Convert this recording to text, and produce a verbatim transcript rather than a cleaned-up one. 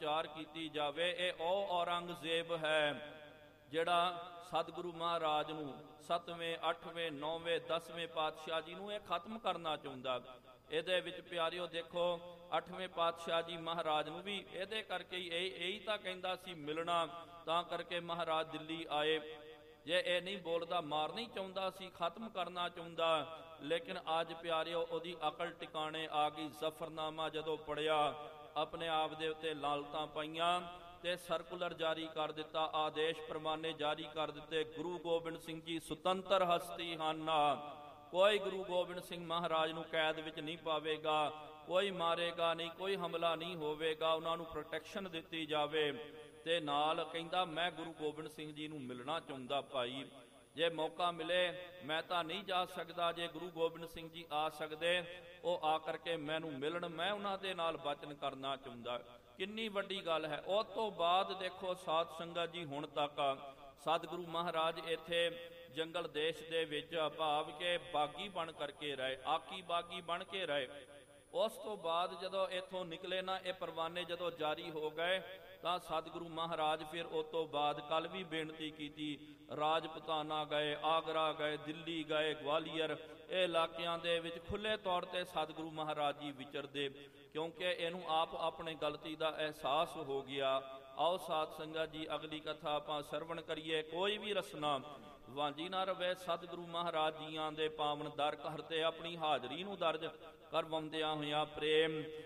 ਵਿਚਾਰ ਕੀਤੀ ਜਾਵੇ, ਇਹ ਉਹ ਔਰੰਗਜ਼ੇਬ ਹੈ ਜਿਹੜਾ ਸਤਿਗੁਰੂ ਮਹਾਰਾਜ ਨੂੰ ਸੱਤਵੇਂ ਅੱਠਵੇਂ ਨੌਵੇਂ ਦਸਵੇਂ ਪਾਤਸ਼ਾਹ ਜੀ ਨੂੰ ਇਹ ਖਤਮ ਕਰਨਾ ਚਾਹੁੰਦਾ। ਇਹਦੇ ਵਿੱਚ ਪਿਆਰਿਓ ਦੇਖੋ, ਅੱਠਵੇਂ ਪਾਤਸ਼ਾਹ ਜੀ ਮਹਾਰਾਜ ਨੂੰ ਵੀ ਇਹਦੇ ਕਰਕੇ ਹੀ ਇਹ ਇਹੀ ਤਾਂ ਕਹਿੰਦਾ ਸੀ ਮਿਲਣਾ, ਤਾਂ ਕਰਕੇ ਮਹਾਰਾਜ ਦਿੱਲੀ ਆਏ। ਜੇ ਇਹ ਨਹੀਂ ਬੋਲਦਾ, ਮਾਰਨਾ ਹੀ ਚਾਹੁੰਦਾ ਸੀ, ਖਤਮ ਕਰਨਾ ਚਾਹੁੰਦਾ। ਲੇਕਿਨ ਅੱਜ ਪਿਆਰਿਓ ਉਹਦੀ ਅਕਲ ਟਿਕਾਣੇ ਆ ਗਈ। ਜ਼ਫਰਨਾਮਾ ਜਦੋਂ ਪੜਿਆ, ਆਪਣੇ ਆਪ ਦੇ ਉੱਤੇ ਲਾਲਤਾਂ ਪਾਈਆਂ ਤੇ ਸਰਕੂਲਰ ਜਾਰੀ ਕਰ ਦਿੱਤਾ, ਆਦੇਸ਼ ਪ੍ਰਮਾਨੇ ਜਾਰੀ ਕਰ ਦਿੱਤੇ। ਗੁਰੂ ਗੋਬਿੰਦ ਸਿੰਘ ਜੀ ਸੁਤੰਤਰ ਹਸਤੀ ਹਨ, ਕੋਈ ਗੁਰੂ ਗੋਬਿੰਦ ਸਿੰਘ ਮਹਾਰਾਜ ਨੂੰ ਕੈਦ ਵਿੱਚ ਨਹੀਂ ਪਾਵੇਗਾ, ਕੋਈ ਮਾਰੇਗਾ ਨਹੀਂ, ਕੋਈ ਹਮਲਾ ਨਹੀਂ ਹੋਵੇਗਾ, ਉਹਨਾਂ ਨੂੰ ਪ੍ਰੋਟੈਕਸ਼ਨ ਦਿੱਤੀ ਜਾਵੇ। ਤੇ ਨਾਲ ਕਹਿੰਦਾ ਮੈਂ ਗੁਰੂ ਗੋਬਿੰਦ ਸਿੰਘ ਜੀ ਨੂੰ ਮਿਲਣਾ ਚਾਹੁੰਦਾ ਭਾਈ, ਜੇ ਮੌਕਾ ਮਿਲੇ ਮੈਂ ਤਾਂ ਨਹੀਂ ਜਾ ਸਕਦਾ, ਜੇ ਗੁਰੂ ਗੋਬਿੰਦ ਸਿੰਘ ਜੀ ਆ ਸਕਦੇ ਉਹ ਆ ਕਰਕੇ ਮੈਨੂੰ ਮਿਲਣ, ਮੈਂ ਉਹਨਾਂ ਦੇ ਨਾਲ ਬਚਨ ਕਰਨਾ ਚਾਹੁੰਦਾ। ਕਿੰਨੀ ਵੱਡੀ ਗੱਲ ਹੈ। ਉਸ ਤੋਂ ਬਾਅਦ ਦੇਖੋ ਸਾਧ ਸੰਗਤ ਜੀ, ਹੁਣ ਤੱਕ ਸਤਿਗੁਰੂ ਮਹਾਰਾਜ ਇੱਥੇ ਜੰਗਲ ਦੇਸ਼ ਦੇ ਵਿੱਚ ਭਾਵ ਕੇ ਬਾਗੀ ਬਣ ਕਰਕੇ ਰਹੇ, ਆਕੀ ਬਾਗੀ ਬਣ ਕੇ ਰਹੇ। ਉਸ ਤੋਂ ਬਾਅਦ ਜਦੋਂ ਇੱਥੋਂ ਨਿਕਲੇ ਨਾ, ਇਹ ਪਰਵਾਨੇ ਜਦੋਂ ਜਾਰੀ ਹੋ ਗਏ, ਤਾਂ ਸਤਿਗੁਰੂ ਮਹਾਰਾਜ ਫਿਰ ਉਸ ਤੋਂ ਬਾਅਦ ਕੱਲ ਵੀ ਬੇਨਤੀ ਕੀਤੀ, ਰਾਜਪੁਤਾਨਾ ਗਏ, ਆਗਰਾ ਗਏ, ਦਿੱਲੀ ਗਏ, ਗਵਾਲੀਅਰ, ਇਹ ਇਲਾਕਿਆਂ ਦੇ ਵਿੱਚ ਖੁੱਲ੍ਹੇ ਤੌਰ 'ਤੇ ਸਤਿਗੁਰੂ ਮਹਾਰਾਜ ਜੀ ਵਿਚਰਦੇ, ਕਿਉਂਕਿ ਇਹਨੂੰ ਆਪ ਆਪਣੇ ਗਲਤੀ ਦਾ ਅਹਿਸਾਸ ਹੋ ਗਿਆ। ਆਓ ਸਾਧ ਸੰਗਤ ਜੀ ਅਗਲੀ ਕਥਾ ਆਪਾਂ ਸਰਵਣ ਕਰੀਏ। ਕੋਈ ਵੀ ਰਸਨਾ ਵਾਂਝੀ ਨਾ ਰਵੇ। ਸਤਿਗੁਰੂ ਮਹਾਰਾਜ ਜੀਆਂ ਦੇ ਪਾਵਨ ਦਰ ਘਰ 'ਤੇ ਆਪਣੀ ਹਾਜ਼ਰੀ ਨੂੰ ਦਰਜ ਕਰਵਾਉਂਦਿਆਂ ਹੋਇਆਂ ਪ੍ਰੇਮ